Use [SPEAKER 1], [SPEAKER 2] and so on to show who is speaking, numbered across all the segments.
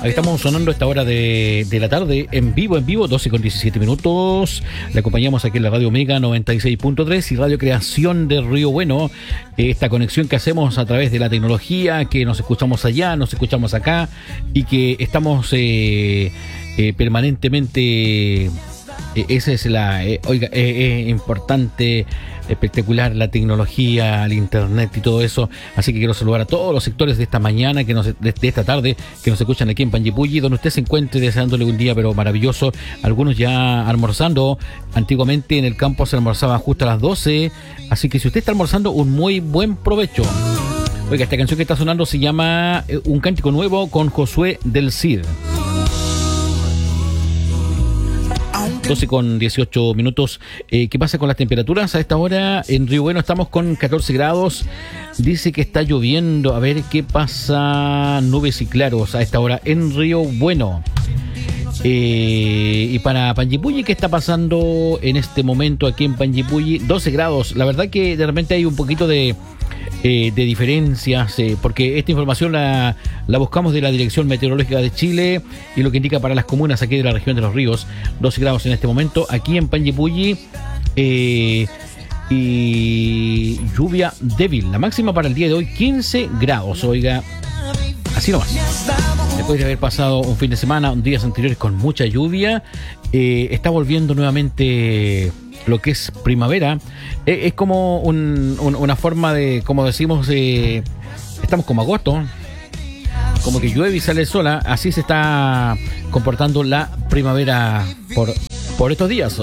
[SPEAKER 1] Ahí estamos sonando a esta hora de la tarde, en vivo, 12:17. Le acompañamos aquí en la Radio Omega 96.3 y Radio Creación de Río Bueno. Esta conexión que hacemos a través de la tecnología, que nos escuchamos allá, nos escuchamos acá y que estamos permanentemente... esa es importante, espectacular la tecnología, el internet y todo eso. Así que quiero saludar a todos los sectores de esta mañana, de esta tarde, que nos escuchan aquí en Panguipulli, donde usted se encuentre, deseándole un día pero maravilloso. Algunos ya almorzando. Antiguamente en el campo se almorzaba justo a las 12. Así que si usted está almorzando, un muy buen provecho. Oiga, esta canción que está sonando se llama Un Cántico Nuevo con Josué del Cid. 12:18. ¿Qué pasa con las temperaturas? A esta hora en Río Bueno estamos con 14 grados. Dice que está lloviendo. A ver qué pasa. Nubes y claros a esta hora en Río Bueno. Y para Panguipulli, ¿qué está pasando en este momento aquí en Panguipulli? 12 grados. La verdad que de repente hay un poquito de diferencias, porque esta información la buscamos de la Dirección Meteorológica de Chile y lo que indica para las comunas aquí de la región de Los Ríos. 12 grados en este momento aquí en Panguipulli, y lluvia débil. La máxima para el día de hoy 15 grados. Oiga, así nomás. Después de haber pasado un fin de semana, días anteriores con mucha lluvia, está volviendo nuevamente lo que es primavera. Es como una forma de, como decimos, estamos como agosto, como que llueve y sale sola. Así se está comportando la primavera por estos días.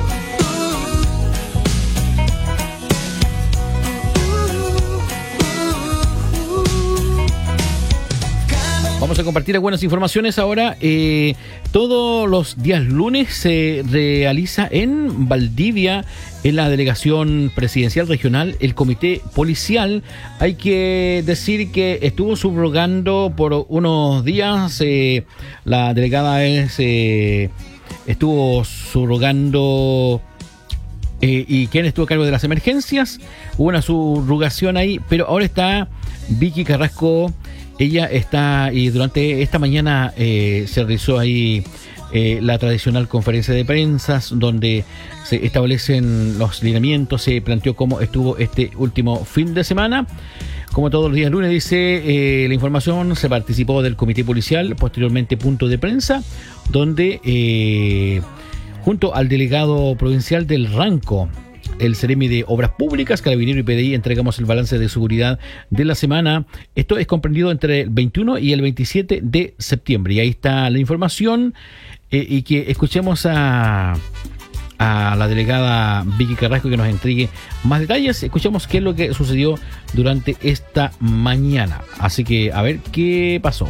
[SPEAKER 1] Vamos a compartir algunas informaciones ahora. Todos los días lunes se realiza en Valdivia, en la delegación presidencial regional, el comité policial. Hay que decir que estuvo subrogando por unos días. La delegada estuvo subrogando. ¿Y quién estuvo a cargo de las emergencias? Hubo una subrogación ahí, pero ahora está Vicky Carrasco. Ella está, y durante esta mañana se realizó ahí la tradicional conferencia de prensa, donde se establecen los lineamientos, se planteó cómo estuvo este último fin de semana. Como todos los días lunes, dice la información, se participó del comité policial, posteriormente punto de prensa, donde junto al delegado provincial del Ranco, el Seremi de Obras Públicas, Carabinero y PDI, entregamos el balance de seguridad de la semana. Esto es comprendido entre el 21 y el 27 de septiembre. Y ahí está la información. Y que escuchemos a la delegada Vicky Carrasco que nos entregue más detalles. Escuchemos qué es lo que sucedió durante esta mañana. Así que a ver qué pasó.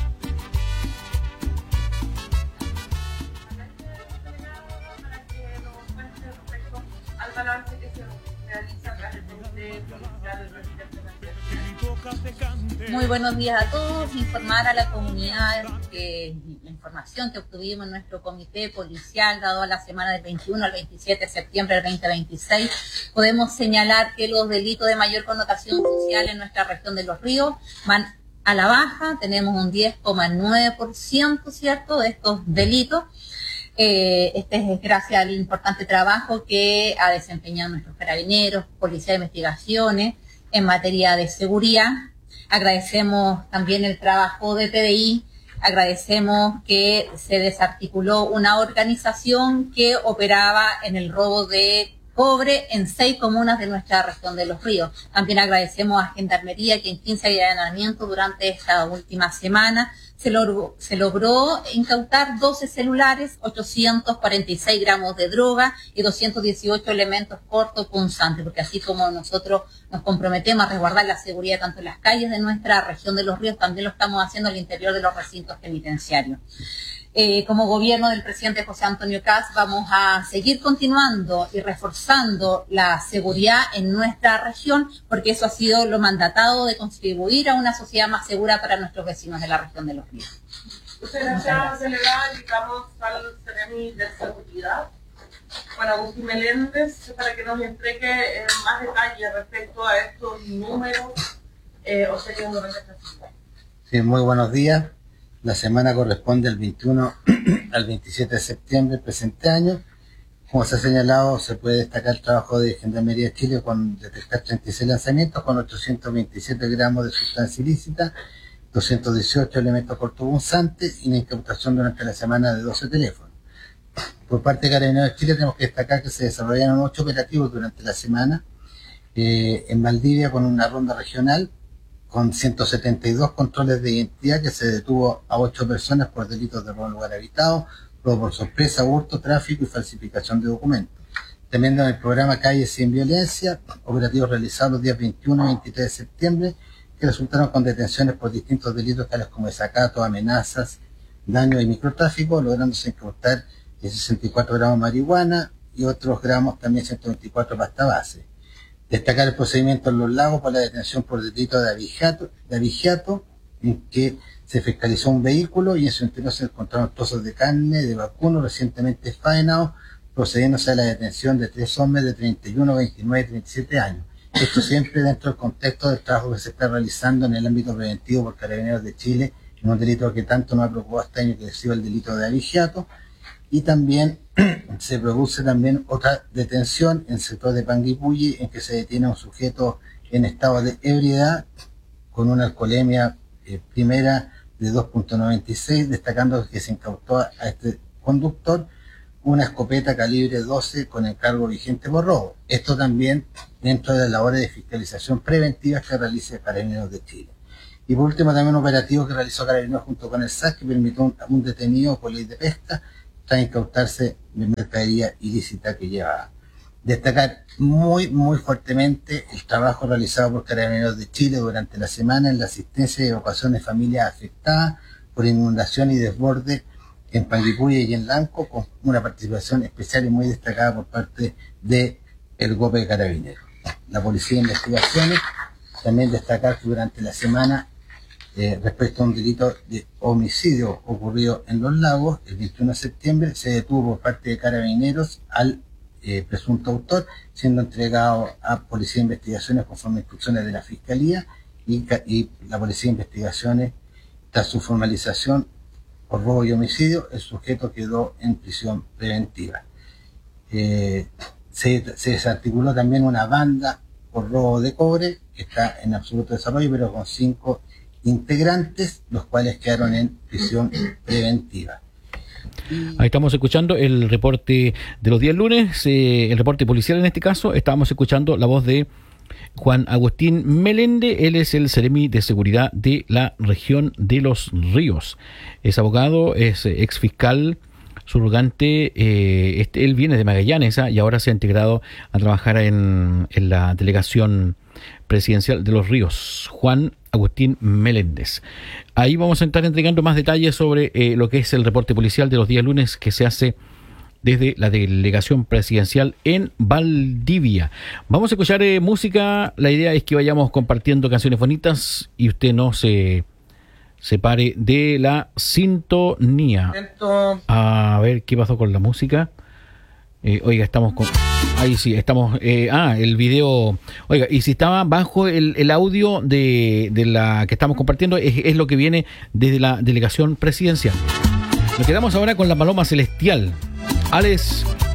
[SPEAKER 2] Muy buenos días a todos. Informar a la comunidad que la información que obtuvimos en nuestro comité policial dado a la semana del 21 al 27 de septiembre del 2026, podemos señalar que los delitos de mayor connotación social en nuestra región de Los Ríos van a la baja. Tenemos un 10,9%, ¿cierto?, de estos delitos. Este es gracias al importante trabajo que ha desempeñado nuestros carabineros, Policía de Investigaciones en materia de seguridad. Agradecemos también el trabajo de PDI, agradecemos que se desarticuló una organización que operaba en el robo de cobre en 6 comunas de nuestra región de Los Ríos. También agradecemos a Gendarmería que en 15 allanamientos durante esta última semana se logró incautar 12 celulares, 846 gramos de droga y 218 elementos cortopunzantes, porque así como nosotros nos comprometemos a resguardar la seguridad tanto en las calles de nuestra región de Los Ríos, también lo estamos haciendo al interior de los recintos penitenciarios. Como gobierno del presidente José Antonio Kast vamos a seguir continuando y reforzando la seguridad en nuestra región, porque eso ha sido lo mandatado de contribuir a una sociedad más segura para nuestros vecinos de la región de Los Ríos.
[SPEAKER 3] Muchas gracias, delegada. Invitamos al Seremi de Seguridad, Juan Agustín Meléndez, para que nos entregue más detalles respecto a estos números o series de.
[SPEAKER 4] Sí, muy buenos días. La semana corresponde al 21 al 27 de septiembre del presente año. Como se ha señalado, se puede destacar el trabajo de Gendarmería de Chile con detectar 36 lanzamientos con 827 gramos de sustancia ilícita, 218 elementos cortopunzantes y la incautación durante la semana de 12 teléfonos. Por parte de Carabineros de Chile tenemos que destacar que se desarrollaron 8 operativos durante la semana en Valdivia con una ronda regional con 172 controles de identidad, que se detuvo a 8 personas por delitos de robo en lugar habitado, robo por sorpresa, hurto, tráfico y falsificación de documentos. También en el programa Calles sin Violencia, operativos realizados los días 21 y 23 de septiembre, que resultaron con detenciones por distintos delitos tales como desacato, amenazas, daño y microtráfico, lográndose incautar 64 gramos de marihuana y otros gramos, también 124 pasta base. Destacar el procedimiento en Los Lagos por la detención por delito de abigeato, en que se fiscalizó un vehículo y en su interior se encontraron trozos de carne de vacuno recientemente faenados, procediéndose a la detención de 3 hombres de 31, 29 y 37 años. Esto siempre dentro del contexto del trabajo que se está realizando en el ámbito preventivo por Carabineros de Chile, en un delito que tanto nos ha preocupado este año, que ha sido el delito de abigeato. Y también se produce también otra detención en el sector de Panguipulli, en que se detiene a un sujeto en estado de ebriedad con una alcoholemia primera de 2.96, destacando que se incautó a este conductor una escopeta calibre 12 con encargo vigente por robo. Esto también dentro de las labores de fiscalización preventiva que realiza Carabineros de Chile. Y por último también un operativo que realizó Carabineros junto con el SAS, que permitió a un detenido por ley de pesca tras incautarse de mercadería ilícita que llevaba. Destacar muy fuertemente el trabajo realizado por Carabineros de Chile durante la semana en la asistencia y evacuación de familias afectadas por inundación y desborde en Panguipulli y en Lanco, con una participación especial y muy destacada por parte del GOPE de Carabineros. La Policía de Investigaciones también destacar que durante la semana, respecto a un delito de homicidio ocurrido en Los Lagos, el 21 de septiembre se detuvo por parte de Carabineros al presunto autor, siendo entregado a Policía de Investigaciones conforme a instrucciones de la Fiscalía, y la Policía de Investigaciones, tras su formalización por robo y homicidio, el sujeto quedó en prisión preventiva. Se desarticuló también una banda por robo de cobre, que está en absoluto desarrollo, pero con 5 integrantes, los cuales quedaron en prisión preventiva.
[SPEAKER 1] Ahí estamos escuchando el reporte de los días lunes, el reporte policial en este caso. Estábamos escuchando la voz de Juan Agustín Melende. Él es el Seremi de Seguridad de la región de Los Ríos. Es abogado, es ex fiscal subrogante. Él viene de Magallanes y ahora se ha integrado a trabajar en la delegación presidencial de Los Ríos. Juan Agustín Meléndez. Ahí vamos a estar entregando más detalles sobre lo que es el reporte policial de los días lunes que se hace desde la delegación presidencial en Valdivia. Vamos a escuchar música. La idea es que vayamos compartiendo canciones bonitas y usted no se separe de la sintonía. A ver qué pasó con la música. Oiga, estamos con... Ahí sí, estamos... el video... Oiga, y si estaba bajo el audio de la que estamos compartiendo, es lo que viene desde la delegación presidencial. Nos quedamos ahora con la Paloma Celestial. Alex